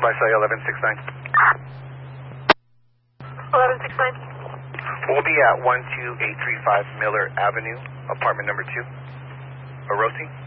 Visalia 1169. 1169. We'll be at 12835 Miller Avenue, apartment number 2, Orosi.